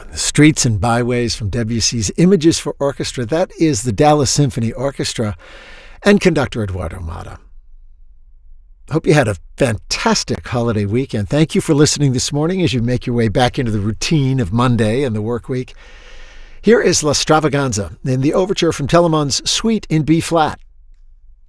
Streets and Byways from Debussy's Images for Orchestra. That is the Dallas Symphony Orchestra and conductor Eduardo Mata. Hope you had a fantastic holiday weekend. Thank you for listening this morning as you make your way back into the routine of Monday and the work week. Here is La Stravaganza in the overture from Telemann's Suite in B-flat.